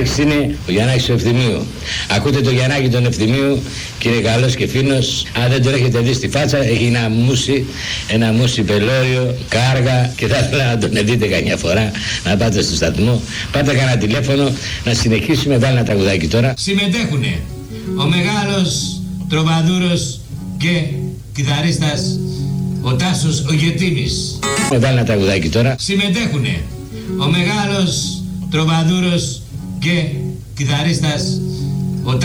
Αρχής είναι ο Γιαννάκης του Ευθυμίου. Ακούτε το Γιαννάκη τον Ευθυμίου και είναι καλός και φίνος. Αν δεν τον έχετε δει στη φάτσα, έχει ένα μουσι πελώριο, κάργα και θα ήθελα να τον δείτε καμιά φορά, να πάτε στο σταθμό. Πάτε κανένα τηλέφωνο, να συνεχίσουμε, βάλει ένα τραγουδάκι τώρα. Συμμετέχουνε ο μεγάλος τροβαδούρος και κιθαρίστας ο Τάσος ο Γετήμης. Βάλει ένα τραγουδάκι τώρα. Συμμετέχουνε ο μεγάλος τροβαδούρος και κιθαρίστας